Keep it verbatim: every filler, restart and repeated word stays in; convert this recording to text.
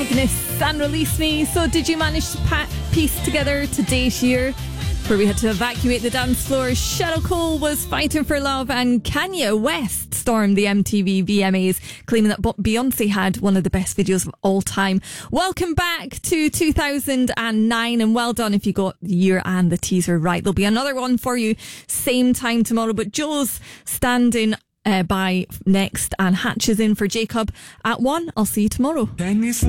Agnes and Release Me. So did you manage to pa- piece together today's year where we had to evacuate the dance floor? Cheryl Cole was Fighting for Love, and Kanye West stormed the M T V V M As, claiming that Beyonce had one of the best videos of all time. Welcome back to two thousand nine, and well done if you got the year and the teaser right. There'll be another one for you same time tomorrow, but Joe's standing uh, by next, and Hatch is in for Jacob at one. I'll see you tomorrow.